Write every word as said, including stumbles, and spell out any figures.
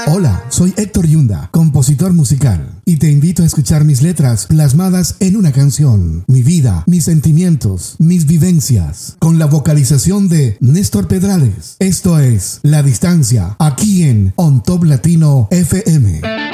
Hola, soy Héctor Yunda, compositor musical, y te invito a escuchar mis letras plasmadas en una canción, mi vida, mis sentimientos, mis vivencias, con la vocalización de Néstor Pedrales. Esto es La Distancia, aquí en On Top Latino F M.